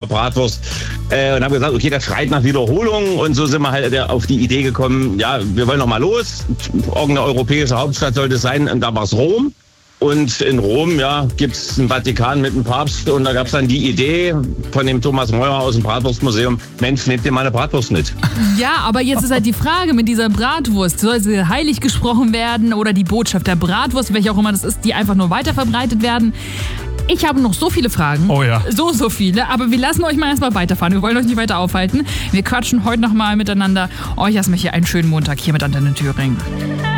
Bratwurst. Und haben gesagt, okay, das schreit nach Wiederholung. Und so sind wir halt auf die Idee gekommen, ja, wir wollen noch mal los. Irgendeine europäische Hauptstadt sollte es sein. Und da war es Rom. Und in Rom, ja, gibt's einen Vatikan mit dem Papst. Und da gab's dann die Idee von dem Thomas Meurer aus dem Bratwurstmuseum, Mensch, nehmt dir mal eine Bratwurst mit. Ja, aber jetzt ist halt die Frage mit dieser Bratwurst. Soll sie heilig gesprochen werden oder die Botschaft der Bratwurst, welche auch immer das ist, die einfach nur weiterverbreitet werden? Ich habe noch so viele Fragen. Oh ja. So viele. Aber wir lassen euch mal erstmal weiterfahren. Wir wollen euch nicht weiter aufhalten. Wir quatschen heute nochmal miteinander. Euch erstmal hier einen schönen Montag hier mit Antenne Thüringen.